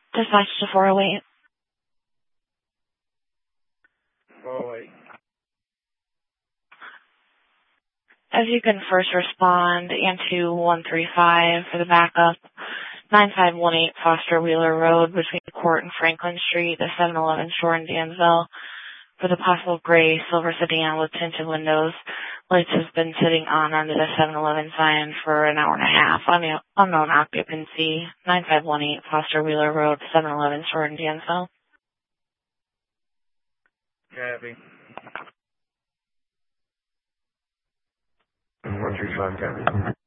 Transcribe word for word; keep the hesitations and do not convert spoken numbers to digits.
Dispatch to four oh eight. four oh eight. If you can first respond and to one three five for the backup, nine five one eight Foster Wheeler Road between Court and Franklin Street, the seven eleven store in Dansville. For the possible gray silver sedan with tinted windows, lights has been sitting on under the seven eleven sign for an hour and a half. Un- unknown occupancy, nine five one eight Foster Wheeler Road, seven eleven store in Dansville. Copy. one three five, copy.